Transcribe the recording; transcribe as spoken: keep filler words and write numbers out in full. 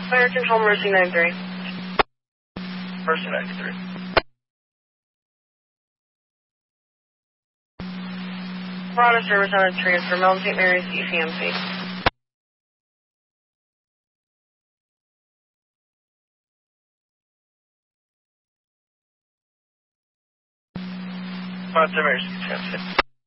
Fire Control, Mercy nine three. Mercy ninety-three. Colorado Service on a transfer, Melton Saint Mary's E C M C. Saint Mary's E C M C.